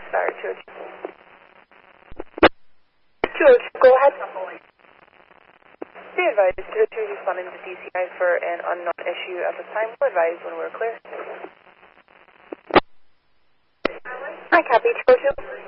Sorry, George. George, go ahead. Be advised, George is responding to DCI for an unknown issue at this time. We'll advise when we're clear. I copy, George.